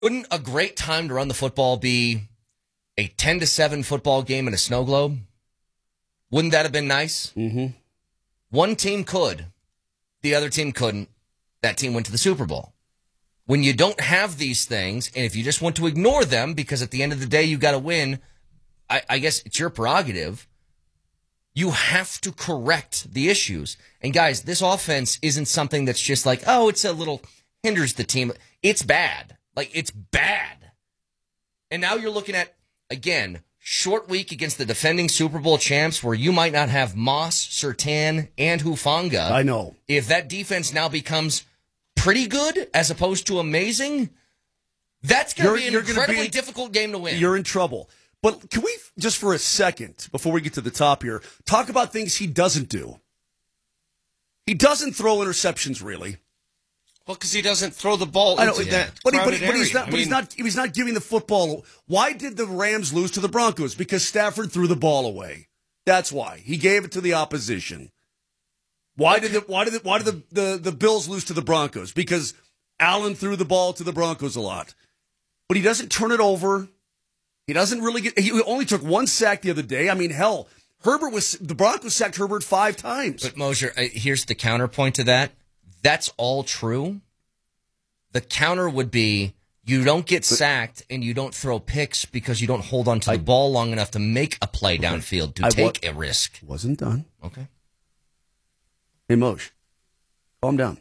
Wouldn't a great time to run the football be a 10-7 football game in a snow globe? Wouldn't that have been nice? Mm-hmm. One team could. The other team couldn't. That team went to the Super Bowl. When you don't have these things, and if you just want to ignore them because at the end of the day you got to win, I guess it's your prerogative, you have to correct the issues. And guys, this offense isn't something that's just like, oh, it's a little hinders the team. It's bad. Like, it's bad. And now you're looking at, again, short week against the defending Super Bowl champs where you might not have Moss, Surtain, and Hufanga. I know. If that defense now becomes pretty good as opposed to amazing, that's going to be an incredibly difficult game to win. You're in trouble. But can we, just for a second, before we get to the top here, talk about things he doesn't do? He doesn't throw interceptions, really. Well, because he doesn't throw the ball into that crowded area. He's not giving the football. Why did the Rams lose to the Broncos? Because Stafford threw the ball away. That's why. He gave it to the opposition. Why did the Bills lose to the Broncos? Because Allen threw the ball to the Broncos a lot. But he doesn't turn it over. He doesn't really he only took one sack the other day. I mean, hell, the Broncos sacked Herbert 5 times. But Mosier, here's the counterpoint to that. That's all true. The counter would be you don't get sacked and you don't throw picks because you don't hold on to the ball long enough to make a play downfield to take a risk. Wasn't done. Okay. Hey, Moshe, calm down.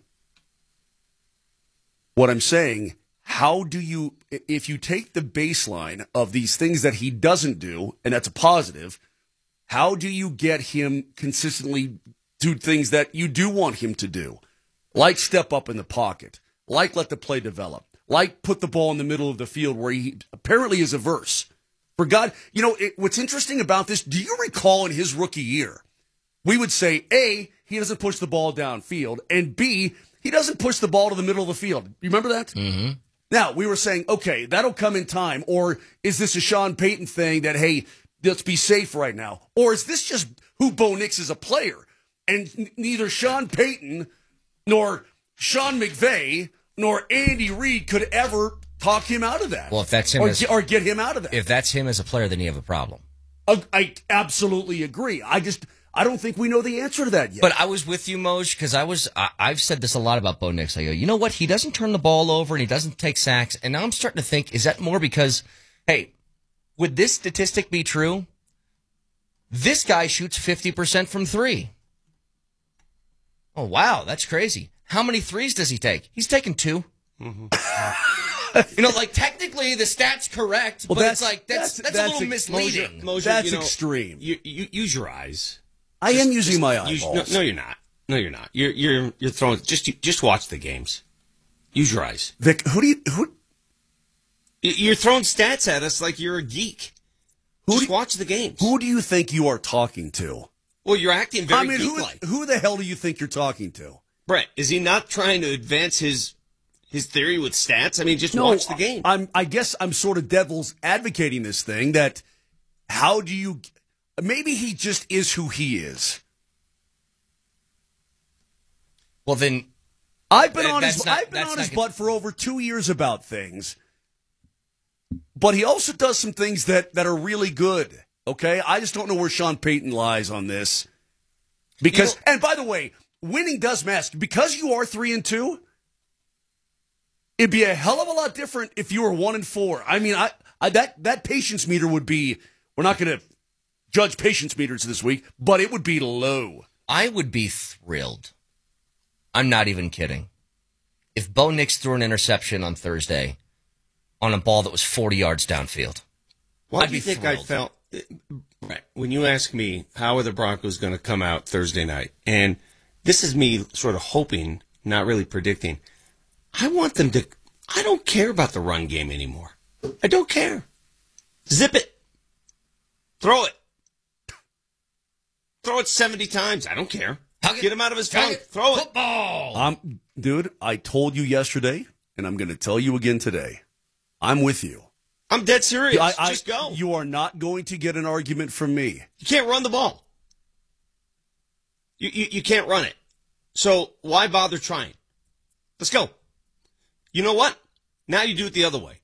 What I'm saying, how do you, if you take the baseline of these things that he doesn't do, and that's a positive, how do you get him consistently do things that you do want him to do? Like step up in the pocket, like let the play develop, like put the ball in the middle of the field where he apparently is averse. For God, what's interesting about this, do you recall in his rookie year, we would say, A, he doesn't push the ball downfield, and B, he doesn't push the ball to the middle of the field. You remember that? Mm-hmm. Now, we were saying, okay, that'll come in time, or is this a Sean Payton thing that, hey, let's be safe right now? Or is this just who Bo Nix is a player? And neither Sean Payton nor Sean McVay, nor Andy Reid could ever talk him out of that. Well, if that's him or get him out of that. If that's him as a player, then you have a problem. I absolutely agree. I don't think we know the answer to that yet. But I was with you, Moj, because I've said this a lot about Bo Nix. I go, you know what? He doesn't turn the ball over and he doesn't take sacks. And now I'm starting to think, is that more because, hey, would this statistic be true? This guy shoots 50% from 3. Oh, wow, that's crazy. How many threes does he take? He's taken 2. Mm-hmm. Technically the stat's correct, but it's like that's a little misleading. Mosier, that's extreme. You use your eyes. I am using my eyeballs. No, you're not. No, you're not. You're throwing. Just watch the games. Use your eyes. Vic, You're throwing stats at us like you're a geek. Watch the games. Who do you think you are talking to? Well, you're acting very geek-like. Who the hell do you think you're talking to? Brett, is he not trying to advance his theory with stats? I mean, watch the game. I guess I'm sort of devil's advocating this thing that how do you maybe he just is who he is. Well, then I've been on his butt for over 2 years about things. But he also does some things that are really good. Okay? I just don't know where Sean Payton lies on this. Because and by the way, winning does mask. Because you are 3-2, it'd be a hell of a lot different if you were 1-4. I mean, that patience meter would be, we're not going to judge patience meters this week, but it would be low. I would be thrilled. I'm not even kidding. If Bo Nix threw an interception on Thursday on a ball that was 40 yards downfield. Why do you think I felt, right, when you ask me how are the Broncos going to come out Thursday night, and this is me sort of hoping, not really predicting, I want them to, I don't care about the run game anymore. I don't care. Zip it. Throw it. Throw it 70 times. I don't care. Get him out of his tongue. Throw it. Football. Dude, I told you yesterday, and I'm going to tell you again today. I'm with you. I'm dead serious. Just go. You are not going to get an argument from me. You can't run the ball. You can't run it. So why bother trying? Let's go. You know what? Now you do it the other way.